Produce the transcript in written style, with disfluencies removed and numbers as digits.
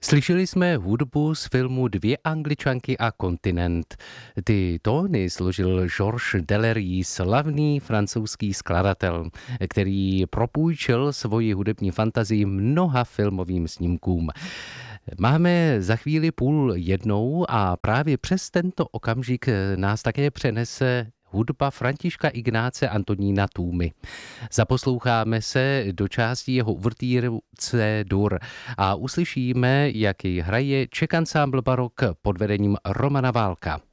Slyšeli jsme hudbu z filmu Dvě Angličanky a kontinent. Ty tóny složil Georges Delerue, slavný francouzský skladatel, který propůjčil svoji hudební fantazii mnoha filmovým snímkům. Máme za chvíli 12:30 a právě přes tento okamžik nás také přenese hudba Františka Ignáce Antonína Tůmy. Zaposloucháme se do části jeho uvertýru C-dur a uslyšíme, jak ji hraje Czech Ensemble Barok pod vedením Romana Válka.